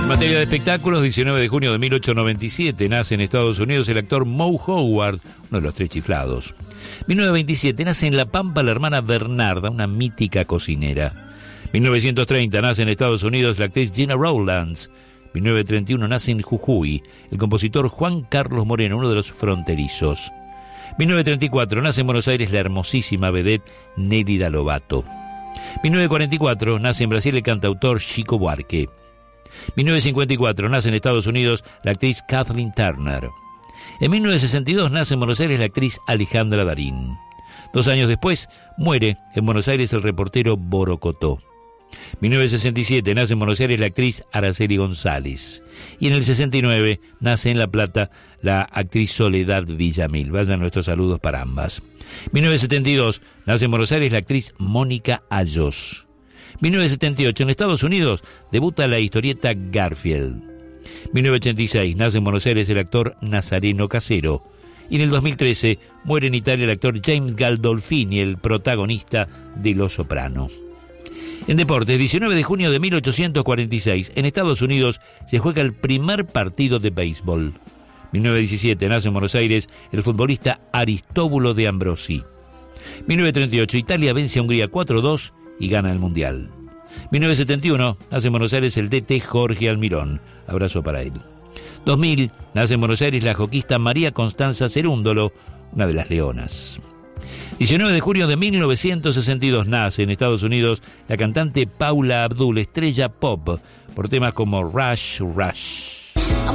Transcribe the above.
En materia de espectáculos, 19 de junio de 1897 nace en Estados Unidos el actor Moe Howard, uno de los tres chiflados. 1927 nace en La Pampa la hermana Bernarda, una mítica cocinera. 1930 nace en Estados Unidos la actriz Gina Rowlands. 1931 nace en Jujuy el compositor Juan Carlos Moreno, uno de los fronterizos. 1934 nace en Buenos Aires la hermosísima vedette Nélida Lobato. 1944 nace en Brasil el cantautor Chico Buarque. 1954 nace en Estados Unidos la actriz Kathleen Turner. En 1962 nace en Buenos Aires la actriz Alejandra Darín. 2 años después muere en Buenos Aires el reportero Borocotó. 1967 nace en Buenos Aires la actriz Araceli González. Y en el 69 nace en La Plata la actriz Soledad Villamil. Vayan nuestros saludos para ambas. 1972 nace en Buenos Aires la actriz Mónica Ayos. 1978 en Estados Unidos debuta la historieta Garfield. 1986 nace en Buenos Aires el actor Nazareno Casero. Y en el 2013 muere en Italia el actor James Gandolfini, el protagonista de Los Soprano. En deportes, 19 de junio de 1846, en Estados Unidos se juega el primer partido de béisbol. 1917 nace en Buenos Aires el futbolista Aristóbulo de Ambrosi. 1938 Italia vence a Hungría 4-2 y gana el Mundial. 1971 nace en Buenos Aires el DT Jorge Almirón. Abrazo para él. 2000 nace en Buenos Aires la joquista María Constanza Cerúndolo, una de las leonas. 19 de junio de 1962 nace en Estados Unidos la cantante Paula Abdul, estrella pop, por temas como Rush, Rush.